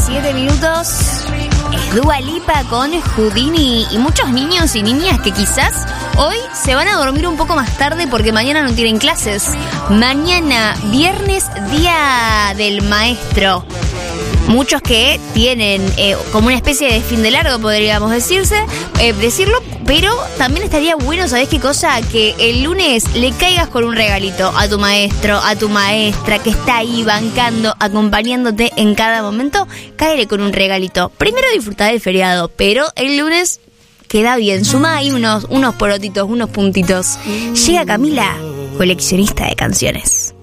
7 minutos. Es Dua Lipa con Houdini y muchos niños y niñas que quizás hoy se van a dormir un poco más tarde porque mañana no tienen clases. Mañana, viernes, día del maestro. Muchos que tienen como una especie de fin de largo, podríamos decirlo, pero también estaría bueno, ¿sabés qué cosa? Que el lunes le caigas con un regalito a tu maestro, a tu maestra, que está ahí bancando, acompañándote en cada momento. Cáele con un regalito. Primero disfrutar del feriado, pero el lunes queda bien. Suma ahí unos porotitos, unos puntitos. Llega Camila, coleccionista de canciones.